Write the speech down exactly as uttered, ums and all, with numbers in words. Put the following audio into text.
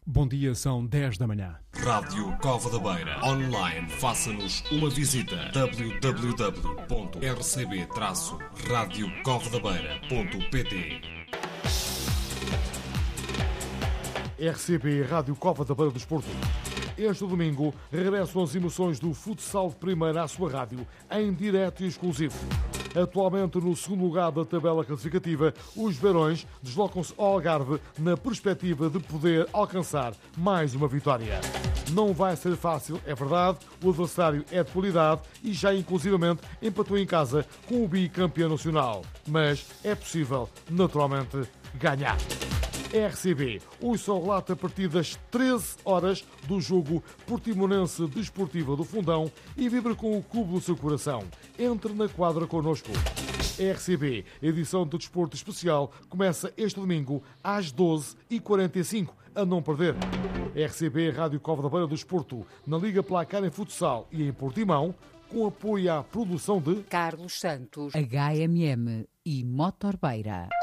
Bom dia, são dez da manhã. Rádio Cova da Beira. Online, faça-nos uma visita. w w w ponto r c b traço rádio cova da beira ponto p t. R C B Rádio Cova da Beira do Desporto. Este domingo regressam as emoções do futsal de primeira à sua rádio, em direto e exclusivo. Atualmente no segundo lugar da tabela classificativa, os Beirões deslocam-se ao Algarve na perspectiva de poder alcançar mais uma vitória. Não vai ser fácil, é verdade, o adversário é de qualidade e já inclusivamente empatou em casa com o bicampeão nacional. Mas é possível, naturalmente, ganhar. R C B, o seu relato a partir das treze horas do jogo Portimonense Desportiva do Fundão e vibra com o clube do seu coração. Entre na quadra connosco. R C B, edição do Desporto Especial, começa este domingo às doze e quarenta e cinco, a não perder. R C B Rádio Cova da Beira do Desporto, na Liga Placar em Futsal e em Portimão, com apoio à produção de Carlos Santos, H M M e Motor Beira.